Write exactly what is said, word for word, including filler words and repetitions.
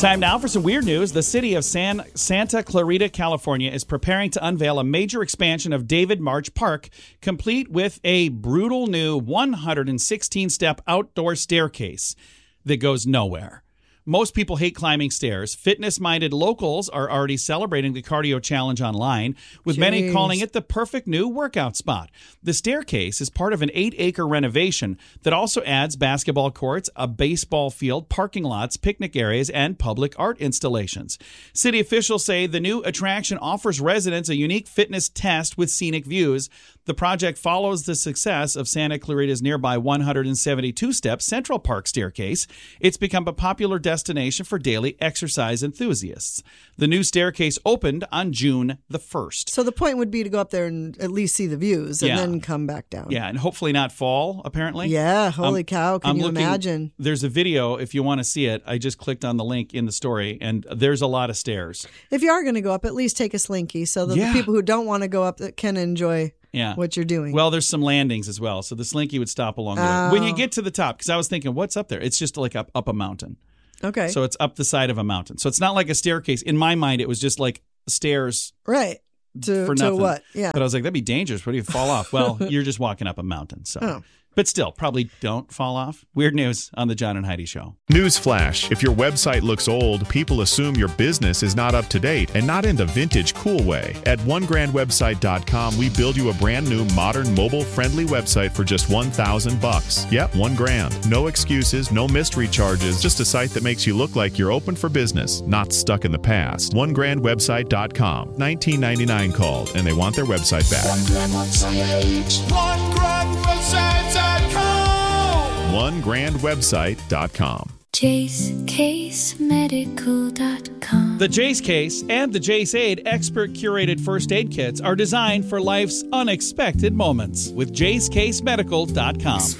Time now for some weird news. The city of San Santa Clarita, California is preparing to unveil a major expansion of David March Park, complete with a brutal new one hundred sixteen step outdoor staircase that goes nowhere. Most people hate climbing stairs. Fitness-minded locals are already celebrating the cardio challenge online, with Jeez. many calling it the perfect new workout spot. The staircase is part of an eight-acre renovation that also adds basketball courts, a baseball field, parking lots, picnic areas, and public art installations. City officials say the new attraction offers residents a unique fitness test with scenic views. The project follows the success of Santa Clarita's nearby one hundred seventy-two step Central Park staircase. It's become a popular destination for daily exercise enthusiasts. The new staircase opened on June the first. So the point would be to go up there and at least see the views and Yeah. then come back down. Yeah, and hopefully not fall, apparently. Yeah, holy I'm- cow. Can I'm you looking- imagine? There's a video, if you want to see it. I just clicked on the link in the story, and there's a lot of stairs. If you are going to go up, at least take a slinky so that Yeah. the people who don't want to go up can enjoy Yeah. what you're doing. Well, there's some landings as well, so the slinky would stop along the way. When you get to the top, because I was thinking, what's up there? It's just like up, up a mountain. okay. So it's up the side of a mountain. So it's not like a staircase. In my mind, it was just like stairs right. To, for to nothing. what? Yeah. But I was like, that'd be dangerous. What if you fall off? Well, you're just walking up a mountain. So, Oh. But still, probably don't fall off. Weird news on the John and Heidi Show. Newsflash: if your website looks old, people assume your business is not up to date and not in the vintage cool way. At one grand website dot com, we build you a brand new, modern, mobile-friendly website for just one thousand bucks. Yep, one grand. No excuses, no mystery charges, just a site that makes you look like you're open for business, not stuck in the past. one grand website dot com. nineteen ninety-nine called, and they want their website back. one grand website dot com. one grand website dot com. Jace Case Medical dot com. The Jace Case and the Jace Aid expert curated first aid kits are designed for life's unexpected moments with Jace Case Medical dot com.